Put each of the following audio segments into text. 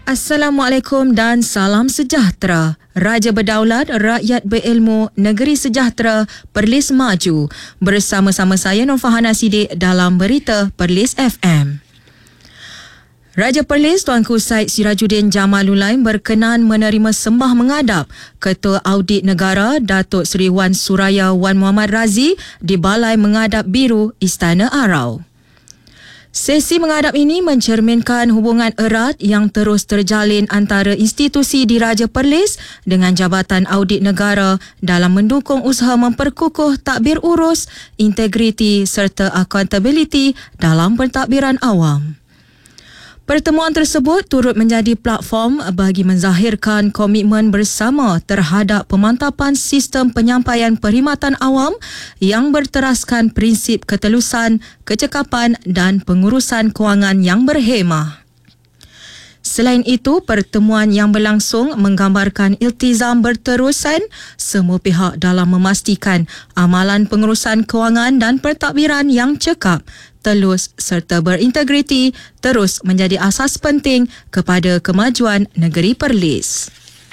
Assalamualaikum dan salam sejahtera. Raja berdaulat, rakyat berilmu, negeri sejahtera, Perlis maju. Bersama-sama saya Nur Fahana Sidik dalam Berita Perlis FM. Raja Perlis Tuanku Syed Sirajuddin Jamaludin berkenan menerima sembah menghadap Ketua Audit Negara Datuk Seri Wan Suraya Wan Muhammad Razi di Balai Menghadap Biru Istana Arau. Sesi menghadap ini mencerminkan hubungan erat yang terus terjalin antara institusi Diraja Perlis dengan Jabatan Audit Negara dalam mendukung usaha memperkukuh tadbir urus, integriti serta accountability dalam pentadbiran awam. Pertemuan tersebut turut menjadi platform bagi menzahirkan komitmen bersama terhadap pemantapan sistem penyampaian perkhidmatan awam yang berteraskan prinsip ketelusan, kecekapan dan pengurusan kewangan yang berhemah. Selain itu, pertemuan yang berlangsung menggambarkan iltizam berterusan semua pihak dalam memastikan amalan pengurusan kewangan dan pentadbiran yang cekap, telus serta berintegriti terus menjadi asas penting kepada kemajuan negeri Perlis.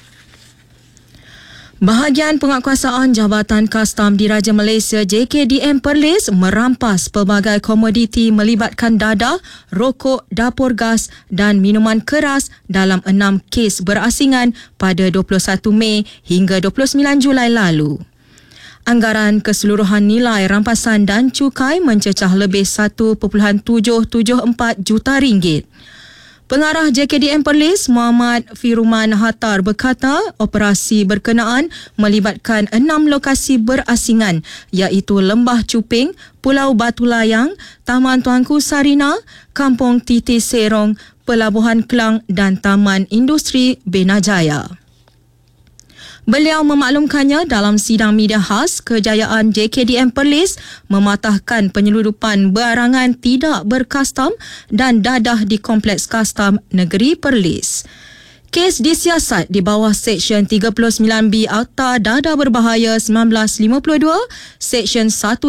Bahagian Penguatkuasaan Jabatan Kastam Diraja Malaysia JKDM Perlis merampas pelbagai komoditi melibatkan dadah, rokok, dapur gas dan minuman keras dalam 6 kes berasingan pada 21 Mei hingga 29 Julai lalu. Anggaran keseluruhan nilai rampasan dan cukai mencecah lebih 1.774 juta ringgit. Pengarah JKDM Perlis Muhammad Firuman Hatar berkata operasi berkenaan melibatkan 6 lokasi berasingan iaitu Lembah Cuping, Pulau Batu Layang, Taman Tuanku Sarina, Kampung Titi Serong, Pelabuhan Kelang dan Taman Industri Benajaya. Beliau memaklumkannya dalam sidang media khas kejayaan JKDM Perlis mematahkan penyeludupan barangan tidak berkastam dan dadah di Kompleks Kastam Negeri Perlis. Kes disiasat di bawah Seksyen 39B Akta Dadah Berbahaya 1952, Seksyen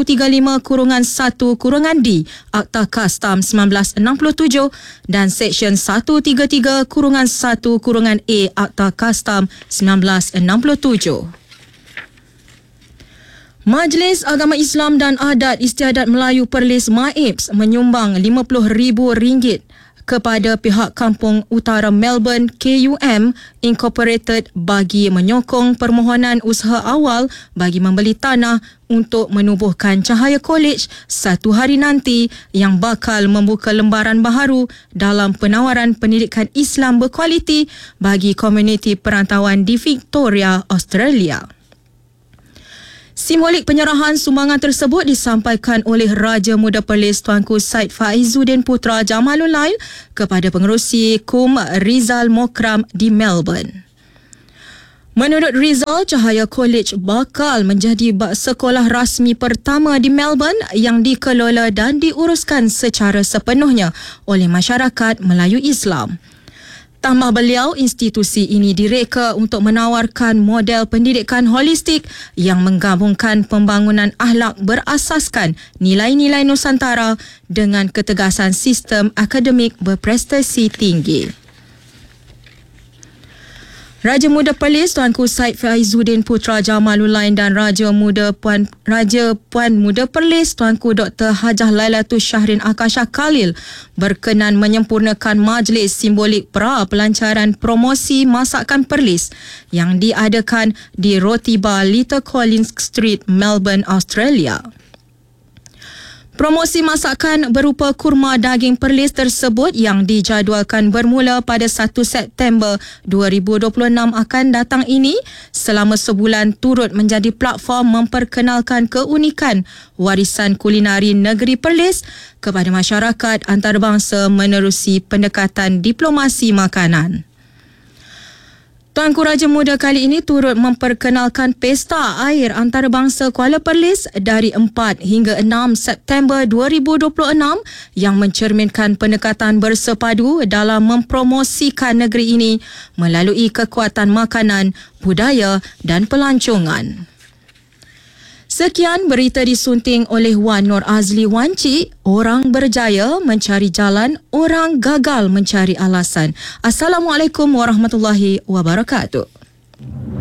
135-1-D Akta Kastam 1967 dan Seksyen 133-1-A Akta Kastam 1967. Majlis Agama Islam dan Adat Istiadat Melayu Perlis MAIPS menyumbang RM50,000 kepada pihak Kampung Utara Melbourne KUM Incorporated bagi menyokong permohonan usaha awal bagi membeli tanah untuk menubuhkan Cahaya College satu hari nanti yang bakal membuka lembaran baharu dalam penawaran pendidikan Islam berkualiti bagi komuniti perantauan di Victoria, Australia. Simbolik penyerahan sumbangan tersebut disampaikan oleh Raja Muda Perlis Tuanku Syed Faizuddin Putra Jamaludin kepada pengerusi KUM Rizal Mokram di Melbourne. Menurut Rizal, Cahaya College bakal menjadi sekolah rasmi pertama di Melbourne yang dikelola dan diuruskan secara sepenuhnya oleh masyarakat Melayu Islam. Tambah beliau, institusi ini direka untuk menawarkan model pendidikan holistik yang menggabungkan pembangunan akhlak berasaskan nilai-nilai Nusantara dengan ketegasan sistem akademik berprestasi tinggi. Raja Muda Perlis Tuanku Syed Faizuddin Putra Jamaludin dan Raja Puan Muda Perlis Tuanku Dr. Hajah Lailatul Syahrin Akasha Khalil berkenan menyempurnakan majlis simbolik pelancaran promosi masakan Perlis yang diadakan di Roti Bar Little Collins Street, Melbourne, Australia. Promosi masakan berupa kurma daging Perlis tersebut yang dijadualkan bermula pada 1 September 2026 akan datang ini selama sebulan turut menjadi platform memperkenalkan keunikan warisan kulinari negeri Perlis kepada masyarakat antarabangsa menerusi pendekatan diplomasi makanan. Tuanku Raja Muda kali ini turut memperkenalkan Pesta Air Antarabangsa Kuala Perlis dari 4 hingga 6 September 2026 yang mencerminkan pendekatan bersepadu dalam mempromosikan negeri ini melalui kekuatan makanan, budaya dan pelancongan. Sekian berita disunting oleh Wan Nur Azli Wan Cik. Orang berjaya mencari jalan, orang gagal mencari alasan. Assalamualaikum warahmatullahi wabarakatuh.